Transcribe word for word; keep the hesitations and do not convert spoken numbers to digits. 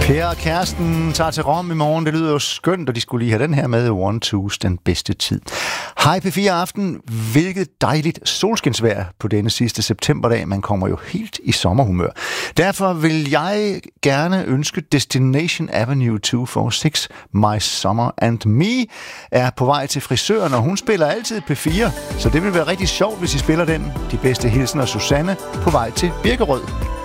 Per og kæresten tager til Rom i morgen. Det lyder jo skønt, og de skulle lige have den her med. One Twos, den bedste tid. Hej P fire Aften. Hvilket dejligt solskinsvejr på denne sidste septemberdag. Man kommer jo helt i sommerhumør. Derfor vil jeg gerne ønske Destination Avenue to four six, My Summer and Me, er på vej til frisøren, og hun spiller altid P fire. Så det vil være rigtig sjovt, hvis I spiller den. De bedste hilsener, Susanne, på vej til Birkerød.